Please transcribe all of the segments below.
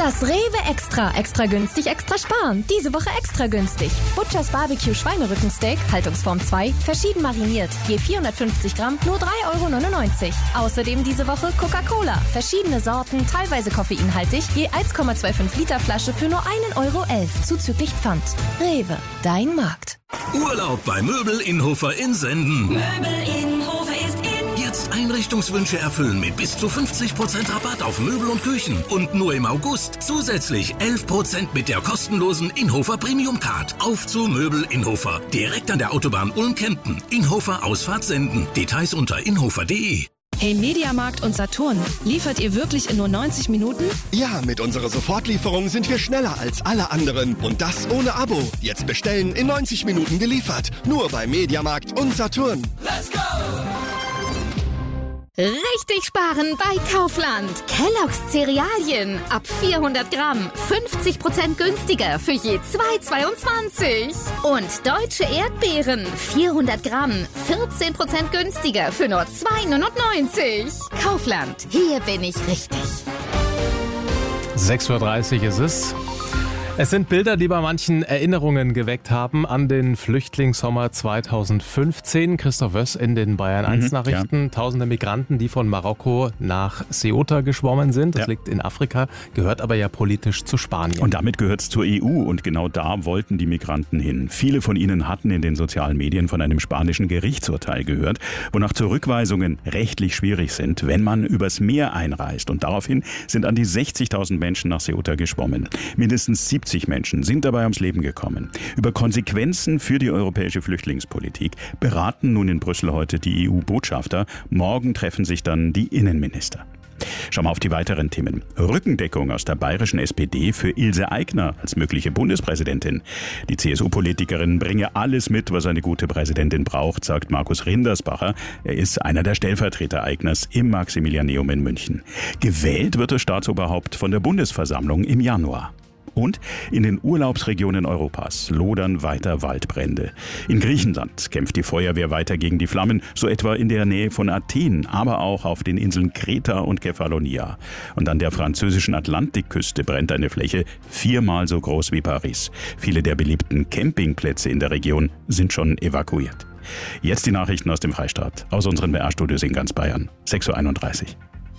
Das Rewe Extra. Extra günstig, extra sparen. Diese Woche extra günstig. Butchers Barbecue Schweinerückensteak, Haltungsform 2, verschieden mariniert. Je 450 Gramm, nur 3,99 €. Außerdem diese Woche Coca-Cola. Verschiedene Sorten, teilweise koffeinhaltig. Je 1,25 Liter Flasche für nur 1,11 € zuzüglich Pfand. Rewe, dein Markt. Urlaub bei Möbel Innhofer in Senden. Möbel Innhofer ist in. Jetzt Einrichtungswünsche erfüllen mit bis zu 50% Rabatt auf Möbel und Küchen. Und nur im August zusätzlich 11% mit der kostenlosen Innhofer Premium Card. Auf zu Möbel Innhofer. Direkt an der Autobahn Ulm-Kempten. Innhofer Ausfahrt Senden. Details unter innhofer.de. Hey Mediamarkt und Saturn, liefert ihr wirklich in nur 90 Minuten? Ja, mit unserer Sofortlieferung sind wir schneller als alle anderen. Und das ohne Abo. Jetzt bestellen, in 90 Minuten geliefert. Nur bei Mediamarkt und Saturn. Let's go! Richtig sparen bei Kaufland. Kellogg's Cerealien ab 400 Gramm 50% günstiger für je 2,22. Und deutsche Erdbeeren 400 Gramm 14% günstiger für nur 2,99. Kaufland, hier bin ich richtig. 6:30 Uhr ist es. Es sind Bilder, die bei manchen Erinnerungen geweckt haben an den Flüchtlingssommer 2015. Christoph Wöss in den Bayern 1 Nachrichten. Ja. Tausende Migranten, die von Marokko nach Ceuta geschwommen sind. Das liegt in Afrika, gehört aber ja politisch zu Spanien. Und damit gehört es zur EU und genau da wollten die Migranten hin. Viele von ihnen hatten in den sozialen Medien von einem spanischen Gerichtsurteil gehört, wonach Zurückweisungen rechtlich schwierig sind, wenn man übers Meer einreist. Und daraufhin sind an die 60.000 Menschen nach Ceuta geschwommen. Mindestens 70 Menschen sind dabei ums Leben gekommen. Über Konsequenzen für die europäische Flüchtlingspolitik beraten nun in Brüssel heute die EU-Botschafter. Morgen treffen sich dann die Innenminister. Schauen wir auf die weiteren Themen. Rückendeckung aus der bayerischen SPD für Ilse Aigner als mögliche Bundespräsidentin. Die CSU-Politikerin bringe alles mit, was eine gute Präsidentin braucht, sagt Markus Rindersbacher. Er ist einer der Stellvertreter Aigners im Maximilianeum in München. Gewählt wird das Staatsoberhaupt von der Bundesversammlung im Januar. Und in den Urlaubsregionen Europas lodern weiter Waldbrände. In Griechenland kämpft die Feuerwehr weiter gegen die Flammen, so etwa in der Nähe von Athen, aber auch auf den Inseln Kreta und Kefalonia. Und an der französischen Atlantikküste brennt eine Fläche 4-mal so groß wie Paris. Viele der beliebten Campingplätze in der Region sind schon evakuiert. Jetzt die Nachrichten aus dem Freistaat, aus unseren BR-Studios in ganz Bayern. 6:31 Uhr.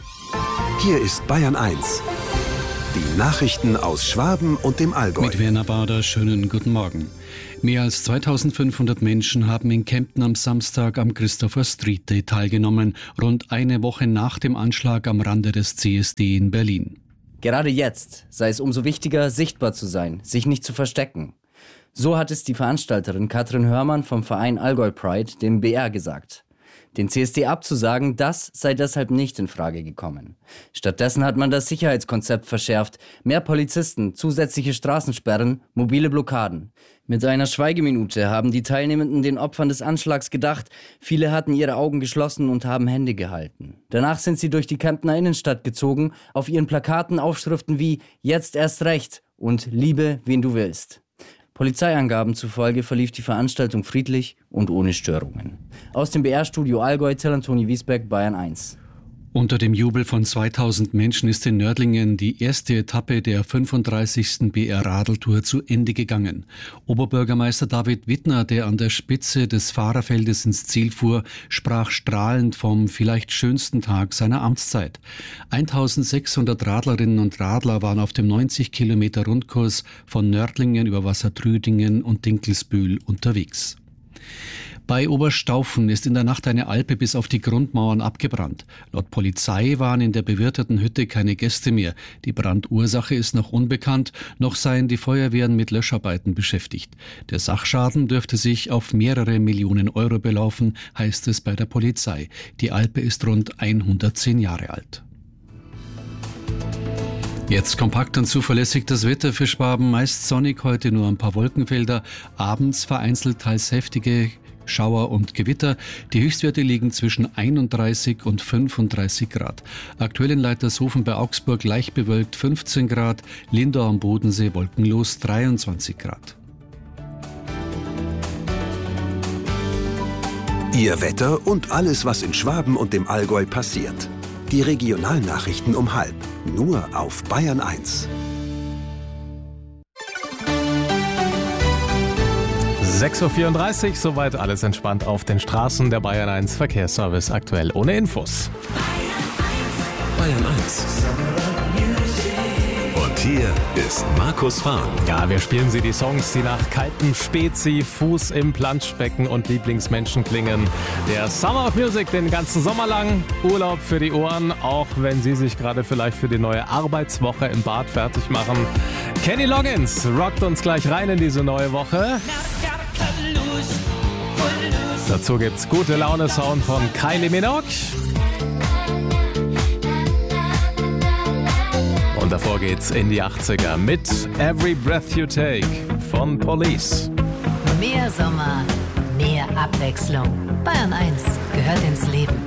Hier ist Bayern 1. Die Nachrichten aus Schwaben und dem Allgäu. Mit Werner Bader, schönen guten Morgen. Mehr als 2500 Menschen haben in Kempten am Samstag am Christopher Street Day teilgenommen, rund eine Woche nach dem Anschlag am Rande des CSD in Berlin. Gerade jetzt sei es umso wichtiger, sichtbar zu sein, sich nicht zu verstecken. So hat es die Veranstalterin Katrin Hörmann vom Verein Allgäu Pride dem BR gesagt. Den CSD abzusagen, das sei deshalb nicht in Frage gekommen. Stattdessen hat man das Sicherheitskonzept verschärft. Mehr Polizisten, zusätzliche Straßensperren, mobile Blockaden. Mit einer Schweigeminute haben die Teilnehmenden den Opfern des Anschlags gedacht. Viele hatten ihre Augen geschlossen und haben Hände gehalten. Danach sind sie durch die Kemptener Innenstadt gezogen. Auf ihren Plakaten Aufschriften wie »Jetzt erst recht« und »Liebe, wen du willst«. Polizeiangaben zufolge verlief die Veranstaltung friedlich und ohne Störungen. Aus dem BR-Studio Allgäu, Till-Antoni Wiesbeck, Bayern 1. Unter dem Jubel von 2000 Menschen ist in Nördlingen die erste Etappe der 35. BR-Radeltour zu Ende gegangen. Oberbürgermeister David Wittner, der an der Spitze des Fahrerfeldes ins Ziel fuhr, sprach strahlend vom vielleicht schönsten Tag seiner Amtszeit. 1600 Radlerinnen und Radler waren auf dem 90 Kilometer Rundkurs von Nördlingen über Wassertrüdingen und Dinkelsbühl unterwegs. Bei Oberstaufen ist in der Nacht eine Alpe bis auf die Grundmauern abgebrannt. Laut Polizei waren in der bewirteten Hütte keine Gäste mehr. Die Brandursache ist noch unbekannt, noch seien die Feuerwehren mit Löscharbeiten beschäftigt. Der Sachschaden dürfte sich auf mehrere Millionen Euro belaufen, heißt es bei der Polizei. Die Alpe ist rund 110 Jahre alt. Jetzt kompakt und zuverlässig das Wetter für Schwaben. Meist sonnig, heute nur ein paar Wolkenfelder. Abends vereinzelt teils heftige Schauer und Gewitter. Die Höchstwerte liegen zwischen 31 und 35 Grad. Aktuell in Leitershofen bei Augsburg leicht bewölkt 15 Grad, Lindau am Bodensee wolkenlos 23 Grad. Ihr Wetter und alles, was in Schwaben und dem Allgäu passiert. Die Regionalnachrichten um 12:30, nur auf Bayern 1. 6.34 Uhr, soweit alles entspannt auf den Straßen. Der Bayern 1 Verkehrsservice aktuell ohne Infos. Bayern 1. Und hier ist Markus Fahren. Ja, wir spielen Sie die Songs, die nach kaltem Spezi, Fuß im Planschbecken und Lieblingsmenschen klingen. Der Summer of Music den ganzen Sommer lang. Urlaub für die Ohren, auch wenn Sie sich gerade vielleicht für die neue Arbeitswoche im Bad fertig machen. Kenny Loggins rockt uns gleich rein in diese neue Woche. Dazu gibt's gute Laune-Sound von Kylie Minogue. Und davor geht's in die 80er mit Every Breath You Take von Police. Mehr Sommer, mehr Abwechslung. Bayern 1 gehört ins Leben.